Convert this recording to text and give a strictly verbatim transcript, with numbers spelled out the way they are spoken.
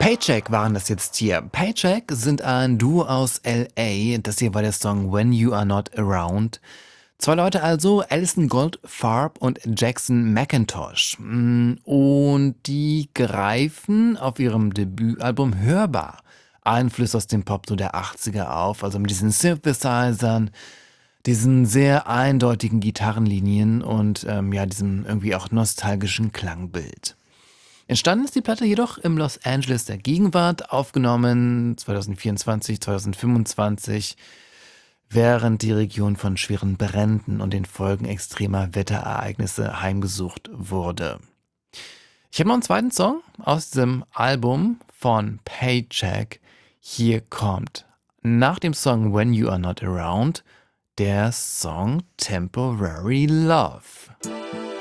Paycheck waren das jetzt hier. Paycheck sind ein Duo aus L A. Das hier war der Song When You Are Not Around. Zwei Leute also, Alison Goldfarb und Jackson McIntosh. Mm, Und die greifen auf ihrem Debütalbum hörbar Einflüsse aus dem Pop so der achtziger auf, also mit diesen Synthesizern, diesen sehr eindeutigen Gitarrenlinien und ähm, ja, diesem irgendwie auch nostalgischen Klangbild. Entstanden ist die Platte jedoch im Los Angeles der Gegenwart, aufgenommen zwanzig vierundzwanzig, zwanzig fünfundzwanzig, während die Region von schweren Bränden und den Folgen extremer Wetterereignisse heimgesucht wurde. Ich habe noch einen zweiten Song aus diesem Album von Paycheck. Hier kommt nach dem Song When You Are Not Around der Song Temporary Love.